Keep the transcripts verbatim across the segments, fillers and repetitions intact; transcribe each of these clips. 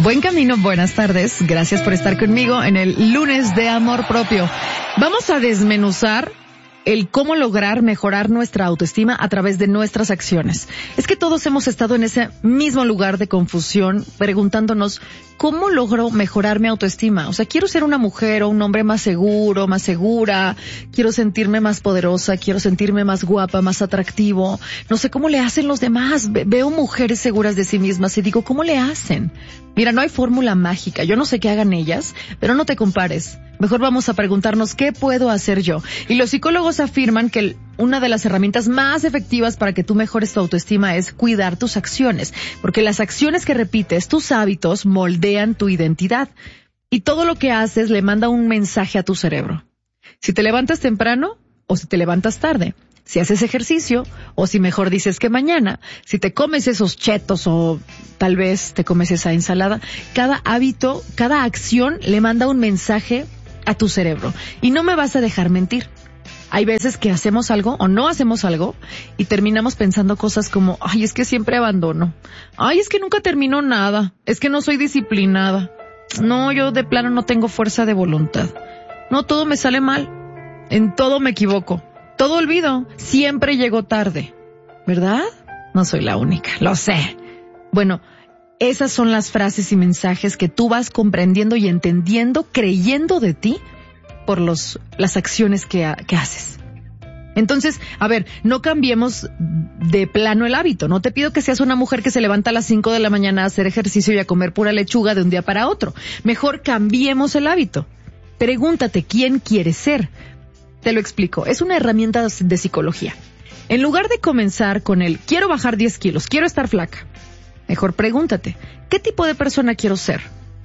Buen camino, buenas tardes. Gracias por estar conmigo en el lunes de amor propio. Vamos a desmenuzar el cómo lograr mejorar nuestra autoestima a través de nuestras acciones. Es que todos hemos estado en ese mismo lugar de confusión, preguntándonos, ¿cómo logro mejorar mi autoestima? O sea, quiero ser una mujer o un hombre más seguro, más segura, quiero sentirme más poderosa, quiero sentirme más guapa, más atractivo. No sé cómo le hacen los demás. Veo mujeres seguras de sí mismas y digo, ¿cómo le hacen? Mira, no hay fórmula mágica. Yo no sé qué hagan ellas, pero no te compares. Mejor vamos a preguntarnos, ¿qué puedo hacer yo? Y los psicólogos afirman que el, una de las herramientas más efectivas para que tú mejores tu autoestima es cuidar tus acciones, porque las acciones que repites, tus hábitos, moldean tu identidad. Y todo lo que haces le manda un mensaje a tu cerebro. Si te levantas temprano o si te levantas tarde, si haces ejercicio o si mejor dices que mañana, si te comes esos chetos o tal vez te comes esa ensalada, cada hábito, cada acción le manda un mensaje a tu cerebro. Y no me vas a dejar mentir. Hay veces que hacemos algo o no hacemos algo y terminamos pensando cosas como, ay, es que siempre abandono. Ay, es que nunca termino nada. Es que no soy disciplinada. No, yo de plano no tengo fuerza de voluntad. No, todo me sale mal. En todo me equivoco. Todo olvido. Siempre llego tarde. ¿Verdad? No soy la única. Lo sé. Bueno, esas son las frases y mensajes que tú vas comprendiendo y entendiendo, creyendo de ti por los las acciones que, que haces. Entonces, a ver, no cambiemos de plano el hábito. No te pido que seas una mujer que se levanta a las cinco de la mañana a hacer ejercicio y a comer pura lechuga de un día para otro. Mejor cambiemos el hábito. Pregúntate, ¿quién quieres ser? Te lo explico. Es una herramienta de psicología. En lugar de comenzar con el quiero bajar diez kilos, quiero estar flaca, mejor pregúntate, ¿qué tipo de persona quiero ser?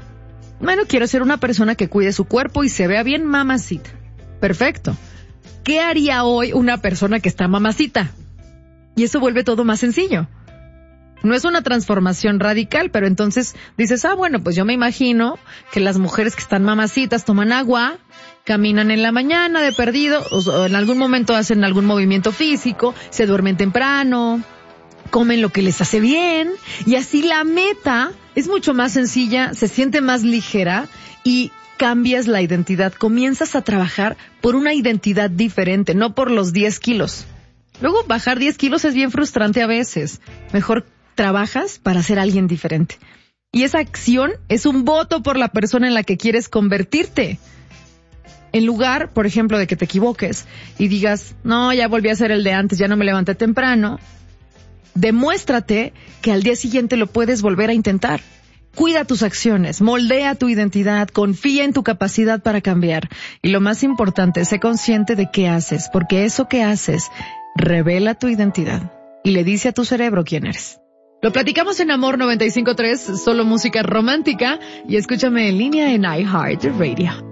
Bueno, quiero ser una persona que cuide su cuerpo y se vea bien mamacita. Perfecto. ¿Qué haría hoy una persona que está mamacita? Y eso vuelve todo más sencillo. No es una transformación radical, pero entonces dices, ah, bueno, pues yo me imagino que las mujeres que están mamacitas toman agua, caminan en la mañana de perdido, o en algún momento hacen algún movimiento físico, se duermen temprano, comen lo que les hace bien, y así la meta es mucho más sencilla, se siente más ligera y cambias la identidad. Comienzas a trabajar por una identidad diferente, no por los diez kilos. Luego bajar diez kilos es bien frustrante a veces. Mejor trabajas para ser alguien diferente. Y esa acción es un voto por la persona en la que quieres convertirte. En lugar, por ejemplo, de que te equivoques y digas, no, ya volví a ser el de antes, ya no me levanté temprano, demuéstrate que al día siguiente lo puedes volver a intentar. Cuida tus acciones, moldea tu identidad, confía en tu capacidad para cambiar. Y lo más importante, sé consciente de qué haces, porque eso que haces revela tu identidad y le dice a tu cerebro quién eres. Lo platicamos en Amor noventa y cinco punto tres, solo música romántica, y escúchame en línea en iHeartRadio.